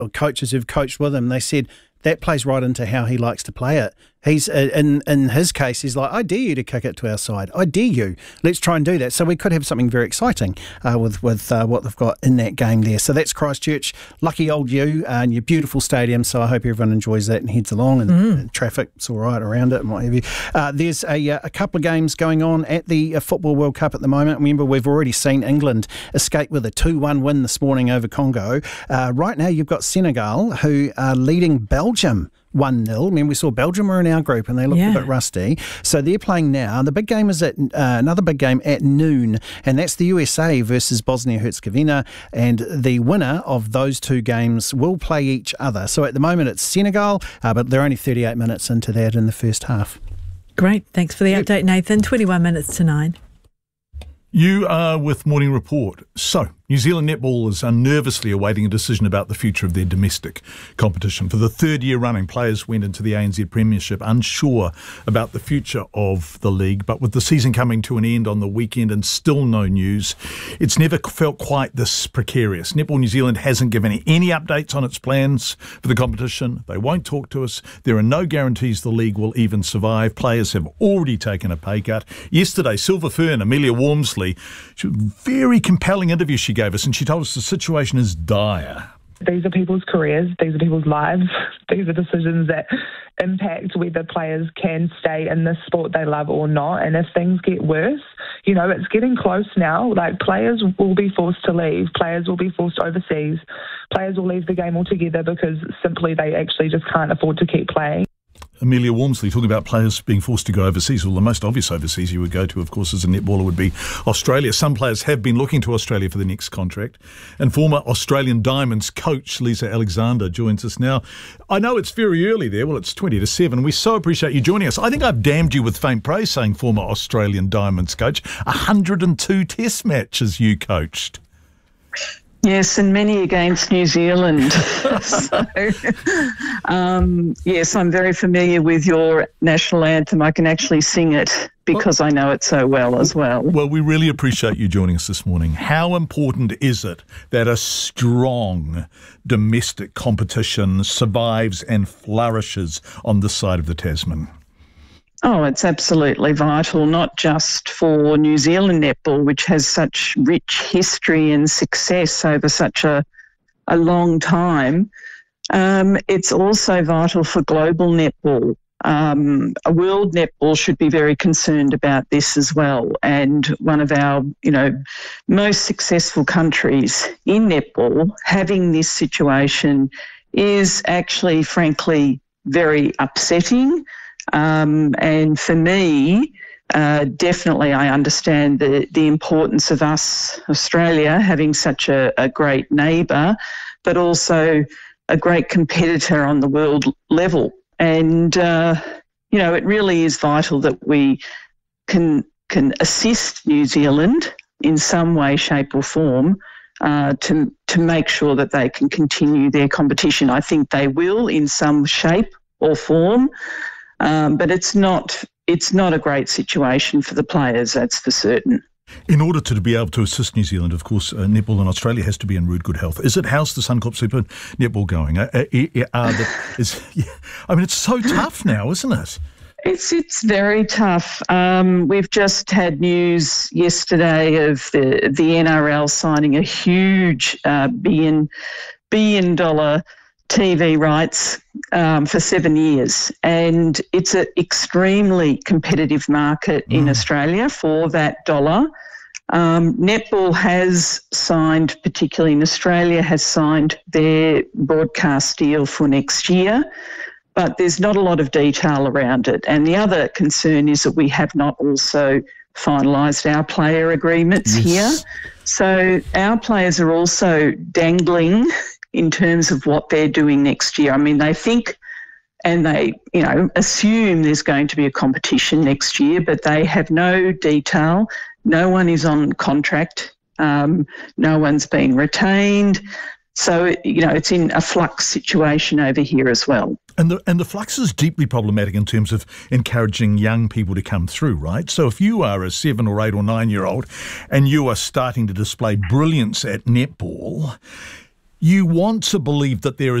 coaches who've coached with him, they said that plays right into how he likes to play it. He's in his case, he's like, I dare you to kick it to our side. I dare you. Let's try and do that. So we could have something very exciting with what they've got in that game there. So that's Christchurch. Lucky old you and your beautiful stadium. So I hope everyone enjoys that and heads along, and traffic's all right around it and what have you. There's a couple of games going on at the Football World Cup at the moment. Remember, we've already seen England escape with a 2-1 win this morning over Congo. Right now you've got Senegal, who are leading Belgium 1-0. I mean, we saw Belgium were in our group and they looked a bit rusty. So they're playing now. The big game is at another big game at noon, and that's the USA versus Bosnia-Herzegovina, and the winner of those two games will play each other. So at the moment it's Senegal, but they're only 38 minutes into that in the first half. Great. Thanks for the update, Nathan. 21 minutes to 9. You are with Morning Report. So, New Zealand netballers are nervously awaiting a decision about the future of their domestic competition. For the third year running, players went into the ANZ Premiership unsure about the future of the league. But with the season coming to an end on the weekend and still no news, it's never felt quite this precarious. Netball New Zealand hasn't given any updates on its plans for the competition. They won't talk to us. There are no guarantees the league will even survive. Players have already taken a pay cut. Yesterday, Silver Fern, Amelia Walmsley, very compelling interview she gave us, and she told us the situation is dire. These are people's careers, these are people's lives, these are decisions that impact whether players can stay in this sport they love or not. And if things get worse, it's getting close now. Like, players will be forced to leave, players will be forced overseas, players will leave the game altogether because simply they actually just can't afford to keep playing. Amelia Walmsley talking about players being forced to go overseas. Well, the most obvious overseas you would go to, of course, as a netballer would be Australia. Some players have been looking to Australia for the next contract. And former Australian Diamonds coach Lisa Alexander joins us now. I know it's very early there. Well, it's 20 to 7. We so appreciate you joining us. I think I've damned you with faint praise saying former Australian Diamonds coach. 102 test matches you coached. Yes, and many against New Zealand. So, yes, I'm very familiar with your national anthem. I can actually sing it because I know it so well as well. Well, we really appreciate you joining us this morning. How important is it that a strong domestic competition survives and flourishes on this side of the Tasman? Oh, it's absolutely vital, not just for New Zealand netball, which has such rich history and success over such a long time. It's also vital for global netball. A world netball should be very concerned about this as well. And one of our, most successful countries in netball having this situation is actually, frankly, very upsetting. And for me, definitely I understand the importance of us, Australia, having such a great neighbour, but also a great competitor on the world level. And, it really is vital that we can assist New Zealand in some way, shape or form to make sure that they can continue their competition. I think they will in some shape or form. But it's not a great situation for the players, that's for certain. In order to be able to assist New Zealand, of course, netball in Australia has to be in rude good health. How's the Suncorp Super netball going? It's so tough now, isn't it? It's very tough. We've just had news yesterday of the NRL signing a huge billion dollar TV rights for 7 years, and it's an extremely competitive market in Australia for that dollar. Netball has signed, particularly in Australia, has signed their broadcast deal for next year, but there's not a lot of detail around it. And the other concern is that we have not also finalised our player agreements here. So our players are also dangling in terms of what they're doing next year. I mean, they think and they, assume there's going to be a competition next year, but they have no detail. No one is on contract. No one's been retained. So, it's in a flux situation over here as well. And the flux is deeply problematic in terms of encouraging young people to come through, right? So if you are a 7 or 8 or 9-year-old and you are starting to display brilliance at netball, you want to believe that there is